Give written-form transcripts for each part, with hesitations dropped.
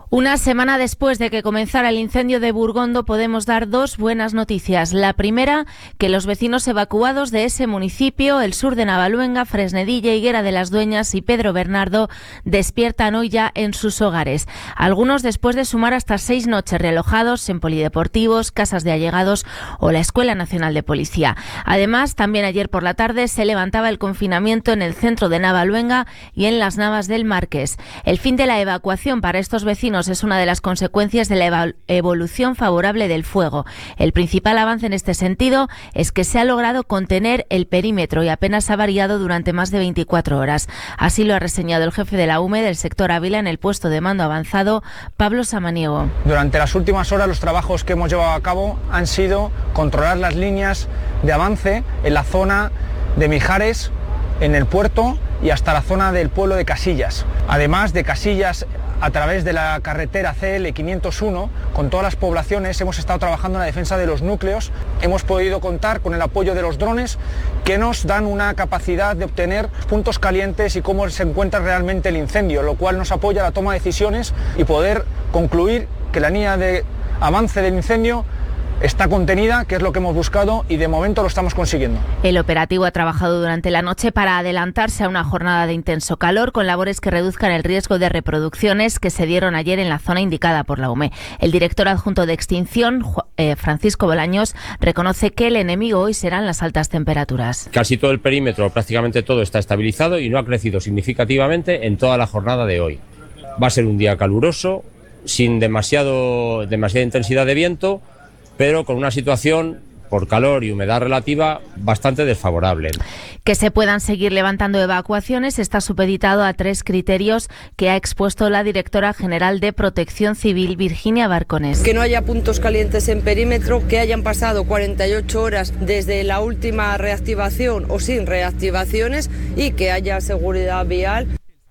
Una semana después de que comenzara el incendio de Burgondo podemos dar dos buenas noticias. La primera, que los vecinos evacuados de ese municipio, el sur de Navaluenga, Fresnedilla, Higuera de las Dueñas y Pedro Bernardo, despiertan hoy ya en sus hogares. Algunos después de sumar hasta 6 noches realojados en polideportivos, casas de allegados o la Escuela Nacional de Policía. Además, también ayer por la tarde se levantaba el confinamiento en el centro de Navaluenga y en las Navas del Marqués. El fin de la evacuación para estos vecinos es una de las consecuencias de la evolución favorable del fuego. El principal avance en este sentido es que se ha logrado contener el perímetro y apenas ha variado durante más de 24 horas. Así lo ha reseñado el jefe de la UME del sector Ávila en el puesto de mando avanzado, Pablo Samaniego. Durante las últimas horas los trabajos que hemos llevado a cabo han sido controlar las líneas de avance en la zona de Mijares, en el puerto y hasta la zona del pueblo de Casillas. Además de Casillas, a través de la carretera CL 501, con todas las poblaciones hemos estado trabajando en la defensa de los núcleos. Hemos podido contar con el apoyo de los drones que nos dan una capacidad de obtener puntos calientes y cómo se encuentra realmente el incendio, lo cual nos apoya a la toma de decisiones y poder concluir que la línea de avance del incendio está contenida, que es lo que hemos buscado, y de momento lo estamos consiguiendo. El operativo ha trabajado durante la noche para adelantarse a una jornada de intenso calor con labores que reduzcan el riesgo de reproducciones que se dieron ayer en la zona indicada por la UME. El director adjunto de extinción, Francisco Bolaños, reconoce que el enemigo hoy serán las altas temperaturas. Casi todo el perímetro, prácticamente todo, está estabilizado y no ha crecido significativamente en toda la jornada de hoy. Va a ser un día caluroso, sin demasiada intensidad de viento, pero con una situación por calor y humedad relativa bastante desfavorable. Que se puedan seguir levantando evacuaciones está supeditado a 3 criterios que ha expuesto la directora general de Protección Civil, Virginia Barcones. Que no haya puntos calientes en perímetro, que hayan pasado 48 horas desde la última reactivación o sin reactivaciones y que haya seguridad vial.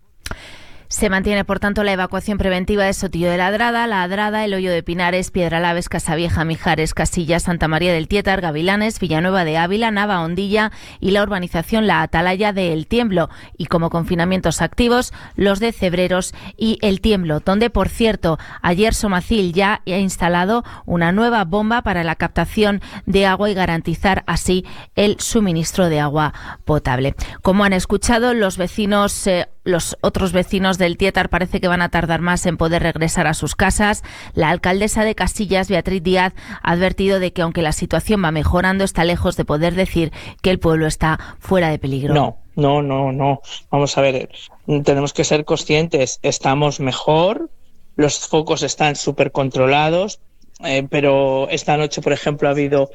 Se mantiene, por tanto, la evacuación preventiva de Sotillo de Ladrada, La Adrada, El Hoyo de Pinares, Piedralaves, Casavieja, Mijares, Casillas, Santa María del Tietar, Gavilanes, Villanueva de Ávila, Nava Hondilla y la urbanización La Atalaya de El Tiemblo. Y como confinamientos activos, los de Cebreros y El Tiemblo, donde, por cierto, ayer Somacil ya ha instalado una nueva bomba para la captación de agua y garantizar así el suministro de agua potable. Como han escuchado, los otros vecinos del Tietar parece que van a tardar más en poder regresar a sus casas. La alcaldesa de Casillas, Beatriz Díaz, ha advertido de que aunque la situación va mejorando, está lejos de poder decir que el pueblo está fuera de peligro. No. Vamos a ver, tenemos que ser conscientes. Estamos mejor, los focos están súper controlados, pero esta noche, por ejemplo, ha habido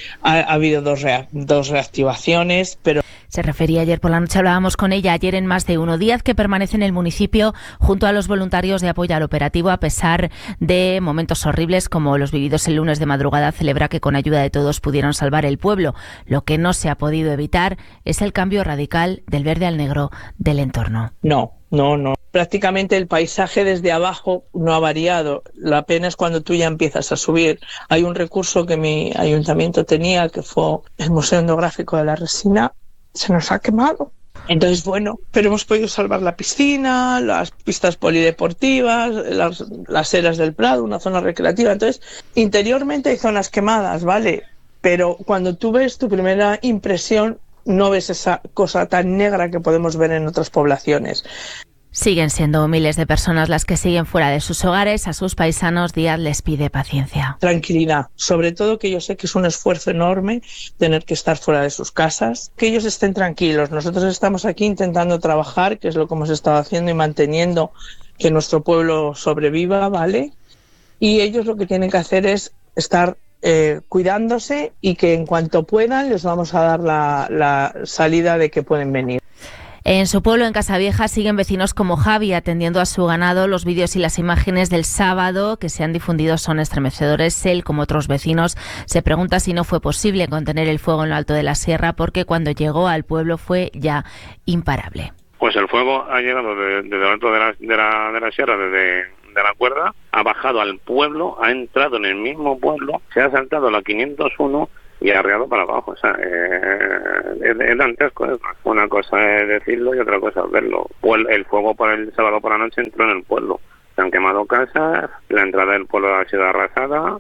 dos reactivaciones, pero... Se refería ayer por la noche, hablábamos con ella ayer en Más de Uno. Díaz, que permanece en el municipio junto a los voluntarios de apoyo al operativo a pesar de momentos horribles como los vividos el lunes de madrugada, celebra que con ayuda de todos pudieron salvar el pueblo. Lo que no se ha podido evitar es el cambio radical del verde al negro del entorno. No. Prácticamente el paisaje desde abajo no ha variado. La pena es cuando tú ya empiezas a subir. Hay un recurso que mi ayuntamiento tenía, que fue el Museo Etnográfico de la Resina. Se nos ha quemado. Entonces, bueno, pero hemos podido salvar la piscina, las pistas polideportivas, las eras del Prado, una zona recreativa. Entonces, interiormente hay zonas quemadas, ¿vale? Pero cuando tú ves tu primera impresión, no ves esa cosa tan negra que podemos ver en otras poblaciones. Siguen siendo miles de personas las que siguen fuera de sus hogares. A sus paisanos, Díaz les pide paciencia. Tranquilidad, sobre todo que yo sé que es un esfuerzo enorme tener que estar fuera de sus casas. Que ellos estén tranquilos. Nosotros estamos aquí intentando trabajar, que es lo que hemos estado haciendo y manteniendo que nuestro pueblo sobreviva, ¿vale? Y ellos lo que tienen que hacer es estar cuidándose y que en cuanto puedan les vamos a dar la salida de que pueden venir. En su pueblo, en Casavieja, siguen vecinos como Javi atendiendo a su ganado. Los vídeos y las imágenes del sábado que se han difundido son estremecedores. Él, como otros vecinos, se pregunta si no fue posible contener el fuego en lo alto de la sierra, porque cuando llegó al pueblo fue ya imparable. Pues el fuego ha llegado desde lo alto de la sierra, desde la cuerda, ha bajado al pueblo, ha entrado en el mismo pueblo, se ha saltado la 501 y arreado para abajo. O sea, es dantesco. Una cosa es decirlo y otra cosa es verlo. El fuego por el sábado por la noche entró en el pueblo Se han quemado casas, la entrada del pueblo ha sido arrasada.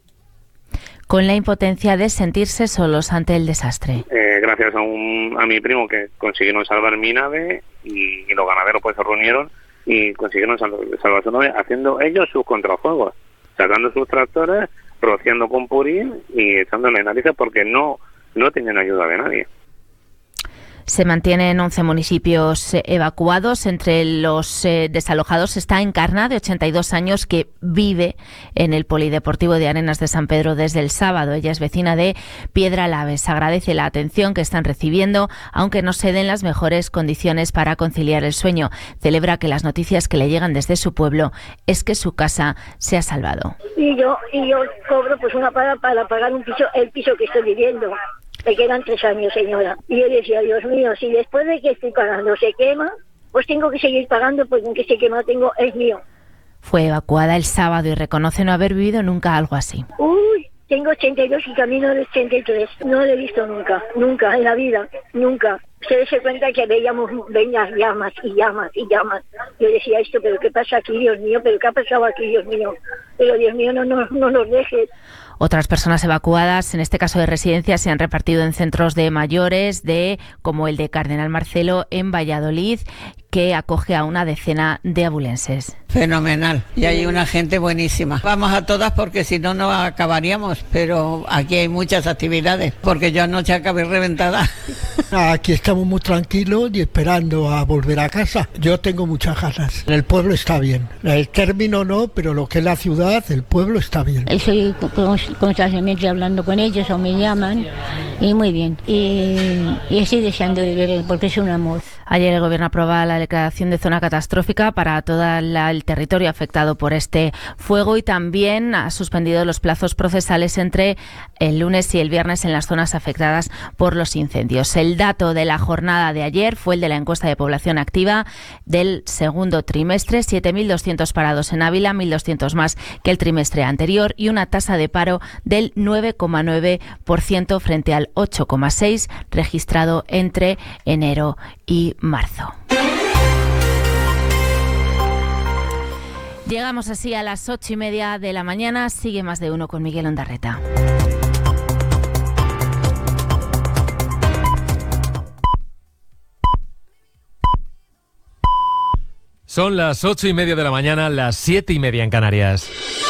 Con la impotencia de sentirse solos ante el desastre. Gracias a mi primo que consiguieron salvar mi nave y los ganaderos pues se reunieron y consiguieron salvar su nave haciendo ellos sus contrafuegos, sacando sus tractores, rociando con purín y echándole narices porque no tenían ayuda de nadie. Se mantienen 11 municipios evacuados. Entre los desalojados está Encarna, de 82 años, que vive en el Polideportivo de Arenas de San Pedro desde el sábado. Ella es vecina de Piedralaves. Agradece la atención que están recibiendo, aunque no se den las mejores condiciones para conciliar el sueño. Celebra que las noticias que le llegan desde su pueblo es que su casa se ha salvado. Y yo cobro pues una paga para pagar el piso que estoy viviendo. Me quedan 3 años, señora. Y yo decía, Dios mío, si después de que estoy pagando se quema, pues tengo que seguir pagando porque aunque se quema es mío. Fue evacuada el sábado y reconoce no haber vivido nunca algo así. Uy, tengo 82 y camino de 83. No lo he visto nunca en la vida, nunca. Ustedes se cuenta que veíamos llamas y llamas y llamas. Yo decía esto, pero ¿qué pasa aquí, Dios mío? ¿Pero qué ha pasado aquí, Dios mío? Pero Dios mío, no nos dejes. Otras personas evacuadas, en este caso de residencias, se han repartido en centros de mayores, como el de Cardenal Marcelo en Valladolid, que acoge a una decena de abulenses. Fenomenal, y hay una gente buenísima. Vamos a todas porque si no, no acabaríamos, pero aquí hay muchas actividades, porque yo anoche acabé reventada. Aquí estamos muy tranquilos y esperando a volver a casa. Yo tengo muchas ganas. El pueblo está bien. El término no, pero lo que es la ciudad, el pueblo está bien. Estoy constantemente hablando con ellos o me llaman y muy bien. Y estoy deseando de ver porque es un amor. Ayer el Gobierno aprobaba la declaración de zona catastrófica para todo el territorio afectado por este fuego y también ha suspendido los plazos procesales entre el lunes y el viernes en las zonas afectadas por los incendios. El dato de la jornada de ayer fue el de la encuesta de población activa del segundo trimestre, 7.200 parados en Ávila, 1.200 más que el trimestre anterior y una tasa de paro del 9,9% frente al 8,6% registrado entre enero y marzo. Llegamos así a las 8:30 de la mañana. Sigue Más de Uno con Miguel Ondarreta. Son las 8:30 de la mañana, las 7:30 en Canarias.